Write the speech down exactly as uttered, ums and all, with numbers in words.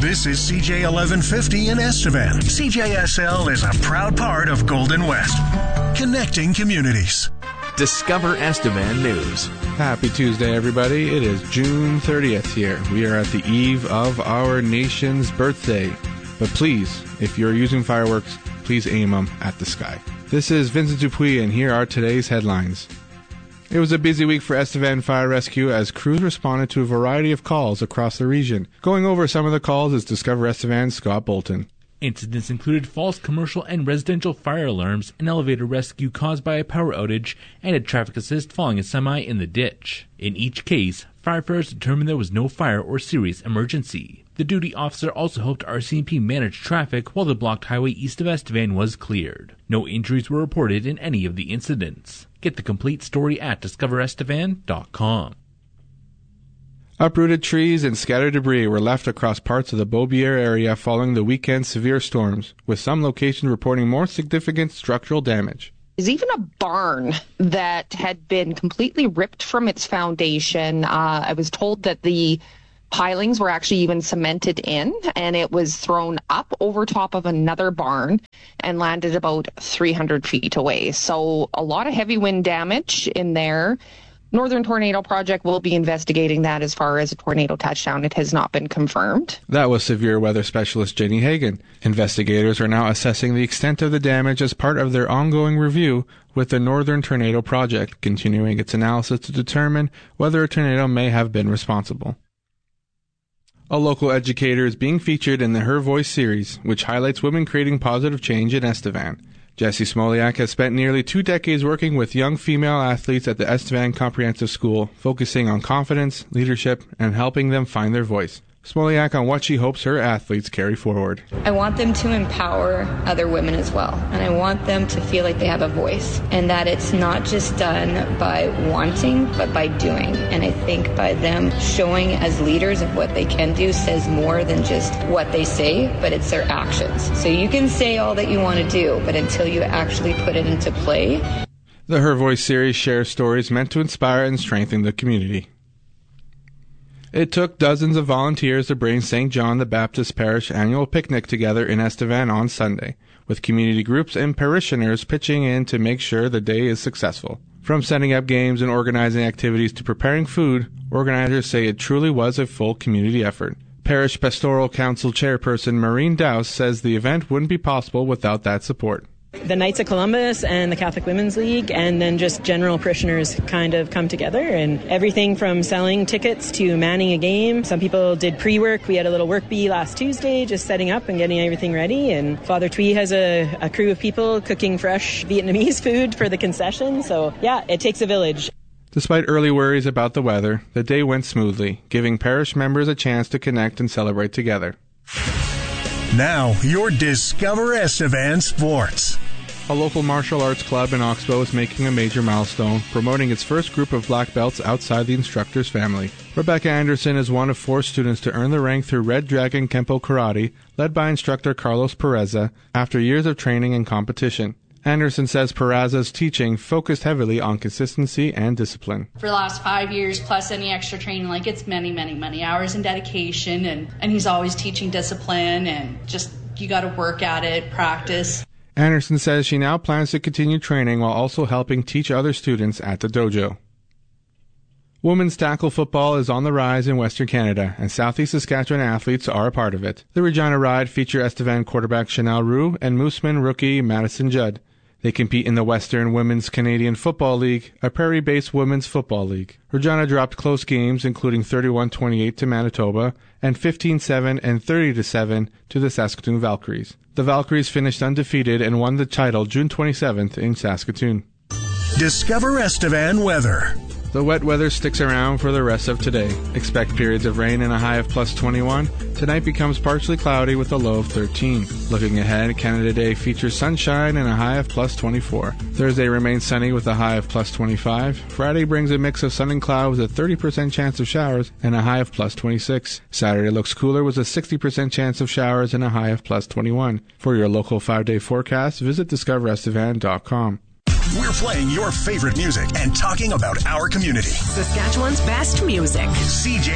This is C J eleven fifty in Estevan. C J S L is a proud part of Golden West, connecting communities. Discover Estevan News. Happy Tuesday, everybody. It is June thirtieth here. We are at the eve of our nation's birthday. But please, if you're using fireworks, please aim them at the sky. This is Vincent Dupuis, and here are today's headlines. It was a busy week for Estevan Fire Rescue as crews responded to a variety of calls across the region. Going over some of the calls is Discover Estevan's Scott Bolton. Incidents included false commercial and residential fire alarms, an elevator rescue caused by a power outage, and a traffic assist following a semi in the ditch. In each case, firefighters determined there was no fire or serious emergency. The duty officer also helped R C M P manage traffic while the blocked highway east of Estevan was cleared. No injuries were reported in any of the incidents. Get the complete story at discover estevan dot com. Uprooted trees and scattered debris were left across parts of the Beaubier area following the weekend's severe storms, with some locations reporting more significant structural damage. There's even a barn that had been completely ripped from its foundation. Uh, I was told that the pilings were actually even cemented in, and it was thrown up over top of another barn and landed about three hundred feet away. So a lot of heavy wind damage in there. Northern Tornado Project will be investigating that as far as a tornado touchdown. It has not been confirmed. That was severe weather specialist Jenny Hagan. Investigators are now assessing the extent of the damage as part of their ongoing review with the Northern Tornado Project, continuing its analysis to determine whether a tornado may have been responsible. A local educator is being featured in the Her Voice series, which highlights women creating positive change in Estevan. Jessie Smoliak has spent nearly two decades working with young female athletes at the Estevan Comprehensive School, focusing on confidence, leadership, and helping them find their voice. Smoliak on what she hopes her athletes carry forward. I want them to empower other women as well, and I want them to feel like they have a voice, and that it's not just done by wanting, but by doing. And I think by them showing as leaders of what they can do says more than just what they say, but it's their actions. So you can say all that you want to do, but until you actually put it into play. The Her Voice series shares stories meant to inspire and strengthen the community. It took dozens of volunteers to bring Saint John the Baptist Parish annual picnic together in Estevan on Sunday, with community groups and parishioners pitching in to make sure the day is successful. From setting up games and organizing activities to preparing food, organizers say it truly was a full community effort. Parish Pastoral Council Chairperson Maureen Dowse says the event wouldn't be possible without that support. The Knights of Columbus and the Catholic Women's League, and then just general parishioners kind of come together, and everything from selling tickets to manning a game. Some people did pre-work. We had a little work bee last Tuesday, just setting up and getting everything ready, and Father Twee has a, a crew of people cooking fresh Vietnamese food for the concession. So yeah, it takes a village. Despite early worries about the weather, the day went smoothly, giving parish members a chance to connect and celebrate together. Now, your Discover Estevan Sports. A local martial arts club in Oxbow is making a major milestone, promoting its first group of black belts outside the instructor's family. Rebecca Anderson is one of four students to earn the rank through Red Dragon Kempo Karate, led by instructor Carlos Pereza, after years of training and competition. Anderson says Pereza's teaching focused heavily on consistency and discipline. For the last five years, plus any extra training, like it's many, many, many hours and dedication, and, and he's always teaching discipline, and just you got to work at it, practice. Anderson says she now plans to continue training while also helping teach other students at the dojo. Women's tackle football is on the rise in Western Canada, and Southeast Saskatchewan athletes are a part of it. The Regina Ride feature Estevan quarterback Chanel Roux and Mooseman rookie Madison Judd. They compete in the Western Women's Canadian Football League, a prairie-based women's football league. Regina dropped close games, including thirty-one twenty-eight to Manitoba and fifteen seven and thirty to seven to the Saskatoon Valkyries. The Valkyries finished undefeated and won the title June twenty-seventh in Saskatoon. Discover Estevan weather. The wet weather sticks around for the rest of today. Expect periods of rain and a high of plus twenty-one. Tonight becomes partially cloudy with a low of thirteen. Looking ahead, Canada Day features sunshine and a high of plus twenty-four. Thursday remains sunny with a high of plus twenty-five. Friday brings a mix of sun and cloud with a thirty percent chance of showers and a high of plus twenty-six. Saturday looks cooler with a sixty percent chance of showers and a high of plus twenty-one. For your local five-day forecast, visit discover estevan dot com. We're playing your favorite music and talking about our community. Saskatchewan's best music. C J